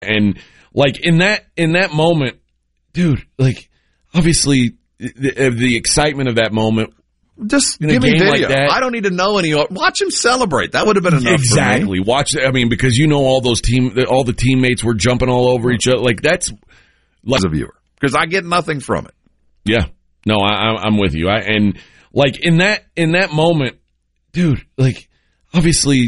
And like in that moment, dude, like obviously the excitement of that moment. Just in a give me game video. like that, I don't need to know any. Watch him celebrate. That would have been enough. Exactly. For me. Watch. I mean, because all the teammates were jumping all over each other. Like that's as a viewer, because I get nothing from it. Yeah. No, I'm with you. And like in that moment, dude, like obviously